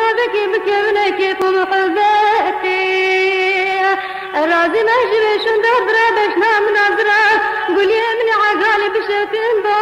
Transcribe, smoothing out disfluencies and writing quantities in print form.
بكي بكبنك ومحبتي راضي ما جبش ندبر باش نام نظرة قولي من عقالي بشكل